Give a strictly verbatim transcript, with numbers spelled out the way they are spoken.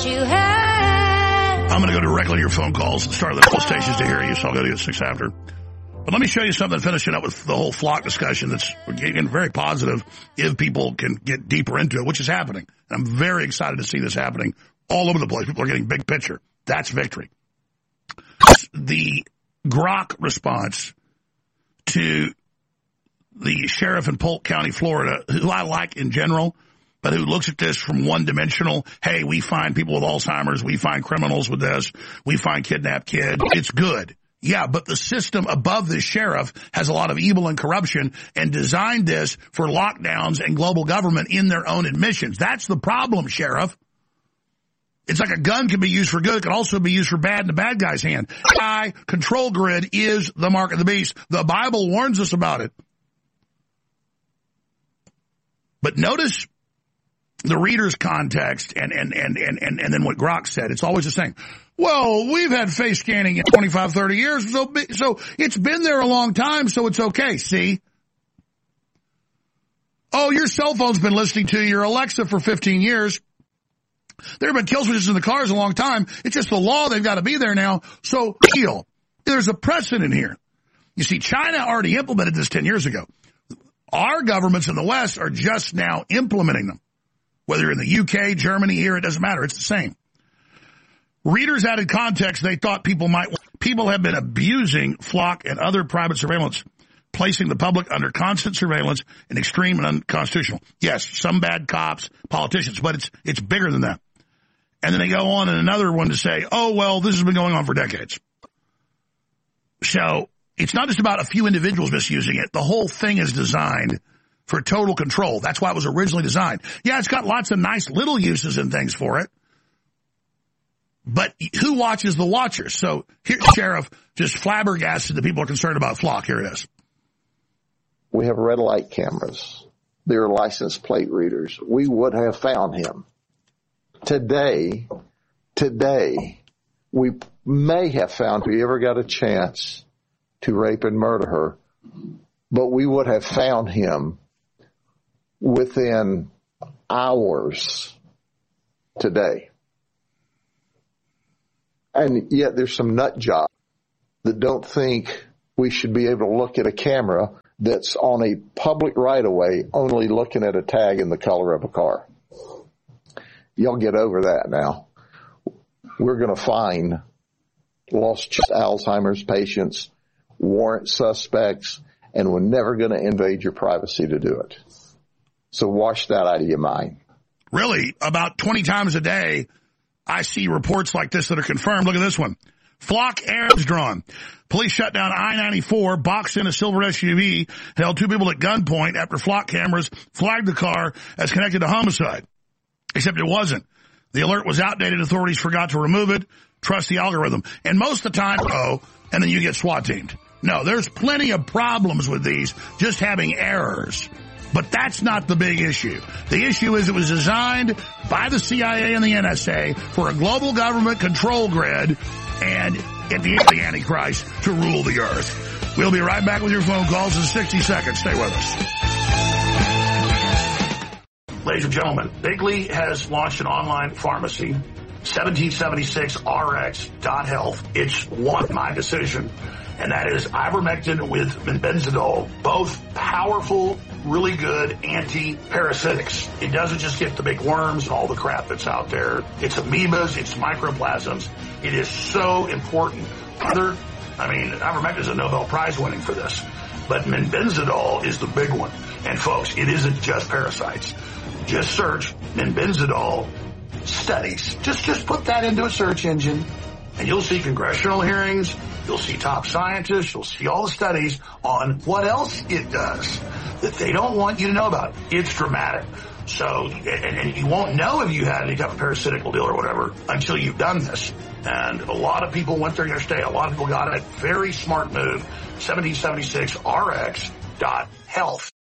you had. I'm going to go directly to your phone calls and start the full stations to hear you, so I'll go to you at six after. But let me show you something, finishing up with the whole flock discussion that's, again, very positive if people can get deeper into it, which is happening. And I'm very excited to see this happening all over the place. People are getting big picture. That's victory. The Grok response to the sheriff in Polk County, Florida, who I like in general, but who looks at this from one-dimensional, hey, we find people with Alzheimer's, we find criminals with this, we find kidnapped kids. It's good. Yeah, but the system above the sheriff has a lot of evil and corruption and designed this for lockdowns and global government in their own admissions. That's the problem, Sheriff. It's like a gun can be used for good. It can also be used for bad in the bad guy's hand. I, control grid is the mark of the beast. The Bible warns us about it. But notice the reader's context and, and, and, and, and, and then what Grok said. It's always the same. Well, we've had face scanning in twenty-five, thirty years, so, so it's been there a long time, so it's okay, see? Oh, your cell phone's been listening to your Alexa for fifteen years. There have been kill switches in the cars a long time. It's just the law. They've got to be there now. So, heal. There's a precedent here. You see, China already implemented this ten years ago. Our governments in the West are just now implementing them. Whether you're in the U K, Germany, here, it doesn't matter. It's the same. Readers added context they thought people might. People have been abusing Flock and other private surveillance, placing the public under constant surveillance and extreme and unconstitutional. Yes, some bad cops, politicians, but it's it's bigger than that. And then they go on in another one to say, oh, well, this has been going on for decades. So it's not just about a few individuals misusing it. The whole thing is designed for total control. That's why it was originally designed. Yeah, it's got lots of nice little uses and things for it. But who watches the watchers? So here's the sheriff just flabbergasted the people are concerned about Flock. Here it is. We have red light cameras. They're license plate readers. We would have found him. Today, today, we may have found if we ever got a chance to rape and murder her, but we would have found him within hours today. And yet there's some nut jobs that don't think we should be able to look at a camera that's on a public right-of-way only looking at a tag in the color of a car. Y'all get over that now. We're going to find lost Alzheimer's patients, warrant suspects, and we're never going to invade your privacy to do it. So wash that out of your mind. Really, about twenty times a day, I see reports like this that are confirmed. Look at this one. Flock arrows drawn. Police shut down I ninety-four, boxed in a silver S U V, held two people at gunpoint after Flock cameras flagged the car as connected to homicide. Except it wasn't. The alert was outdated. Authorities forgot to remove it. Trust the algorithm. And most of the time, oh, and then you get SWAT teamed. No, there's plenty of problems with these just having errors. But that's not the big issue. The issue is it was designed by the C I A and the N S A for a global government control grid and at the end of the Antichrist to rule the earth. We'll be right back with your phone calls in sixty seconds. Stay with us. Ladies and gentlemen, Bigley has launched an online pharmacy, seventeen seventy-six R X dot health. It's one my decision, and that is ivermectin with benzidol, both powerful, really good anti-parasitics. It doesn't just get the big worms and all the crap that's out there. It's amoebas, it's microplasms. It is so important. Other, I mean, ivermectin is a Nobel Prize winning for this, but benzidol is the big one. And folks, it isn't just parasites. Just search benzidol studies. Just, just put that into a search engine and you'll see congressional hearings. You'll see top scientists. You'll see all the studies on what else it does that they don't want you to know about. It's dramatic. So, and, and you won't know if you had any type of parasitical deal or whatever until you've done this. And a lot of people went there yesterday. A lot of people got it. Very smart move. seventeen seventy-six R X dot health.